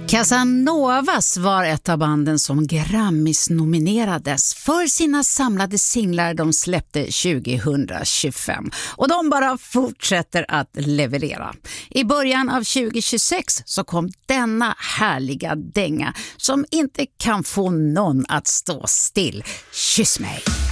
Casanovas var ett av banden som Grammys nominerades för sina samlade singlar de släppte 2025. Och de bara fortsätter att leverera. I början av 2026 så kom denna härliga dänga som inte kan få någon att stå still. Kyss mig!